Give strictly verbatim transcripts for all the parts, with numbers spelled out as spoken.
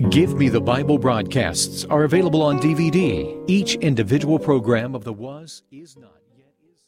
Give Me the Bible broadcasts are available on D V D. Each individual program of the Was, Is Not, Yet Is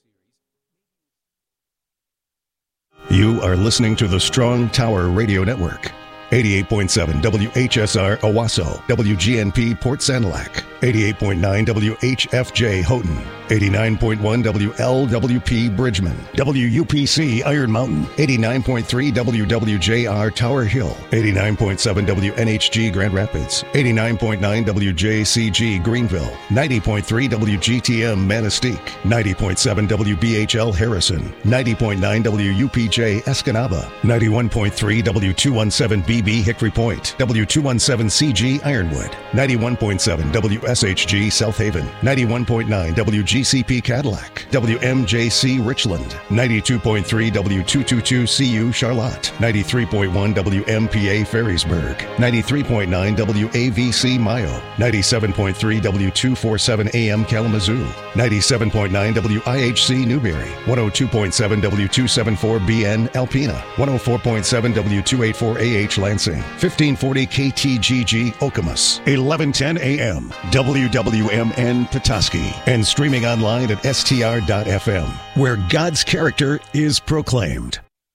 series. You are listening to the Strong Tower Radio Network. eighty-eight point seven W H S R Owasso, W G N P Port Sanilac, eighty-eight point nine W H F J Houghton, eighty-nine point one W L W P Bridgman, W U P C Iron Mountain, eighty-nine point three W W J R Tower Hill, eighty-nine point seven W N H G Grand Rapids, eighty-nine point nine W J C G Greenville, ninety point three W G T M Manistee, ninety point seven W B H L Harrison, ninety point nine W U P J Escanaba, ninety-one point three W two seventeen B B Hickory Point, W two seventeen C G Ironwood, ninety-one point seven W S H G South Haven, ninety-one point nine W G C P Cadillac, W M J C Richland, ninety-two point three W two twenty-two C U Charlotte, ninety-three point one W M P A Ferrisburg, ninety-three point nine W A V C Mayo, ninety-seven point three W two forty-seven A M Kalamazoo, ninety-seven point nine W I H C Newberry, one oh two point seven W two seventy-four B N Alpena, one oh four point seven W two eighty-four A H Lansing, fifteen forty K T G G Okemos, eleven ten A M W W M N Petoskey, and streaming online at S T R dot F M, where God's character is proclaimed.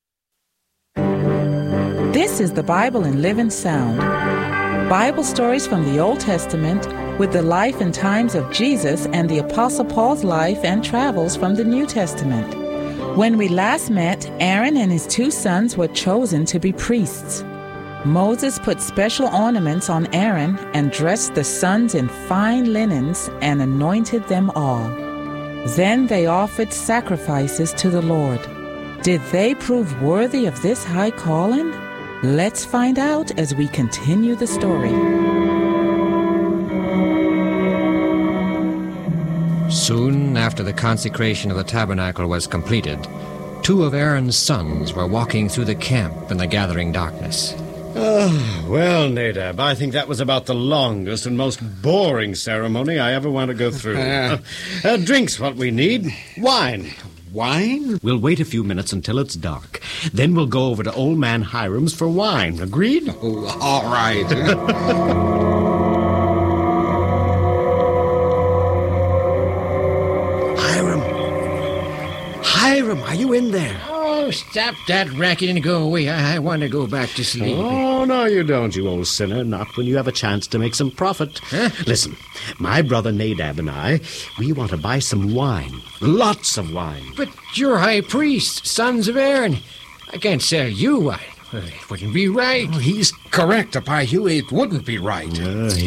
This is the Bible in Living Sound. Bible stories from the Old Testament with the life and times of Jesus and the Apostle Paul's life and travels from the New Testament. When we last met, Aaron and his two sons were chosen to be priests. Moses put special ornaments on Aaron and dressed the sons in fine linens and anointed them all. Then they offered sacrifices to the Lord. Did they prove worthy of this high calling? Let's find out as we continue the story. Soon after the consecration of the tabernacle was completed, two of Aaron's sons were walking through the camp in the gathering darkness. Oh, well, Nadab, I think that was about the longest and most boring ceremony I ever want to go through. uh, uh, drink's what we need. Wine. Wine? We'll wait a few minutes until it's dark. Then we'll go over to Old Man Hiram's for wine. Agreed? Oh, all right. Hiram. Hiram, are you in there? Oh, stop that racket and go away. I, I want to go back to sleep. Oh, no, you don't, you old sinner. Not when you have a chance to make some profit. Huh? Listen, my brother Nadab and I, we want to buy some wine. Lots of wine. But you're high priest, sons of Aaron. I can't sell you wine. It wouldn't be right. Oh, he's correct, Apihu. It wouldn't be right. Uh,